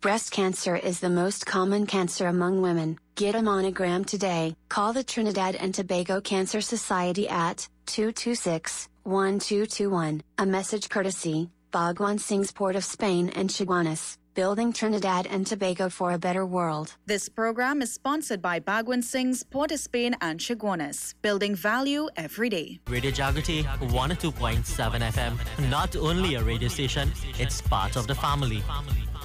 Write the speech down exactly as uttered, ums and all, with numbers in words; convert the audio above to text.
Breast cancer is the most common cancer among women. Get a mammogram today. Call the Trinidad and Tobago Cancer Society at two two six, one two two one. A message courtesy, Bhagwan Singh's Port of Spain and Chaguanas, building Trinidad and Tobago for a better world. This program is sponsored by Bhagwan Singh's Port of Spain and Chaguanas, building value every day. Radio Jagriti one oh two point seven F M, not only a radio station, it's part of the family.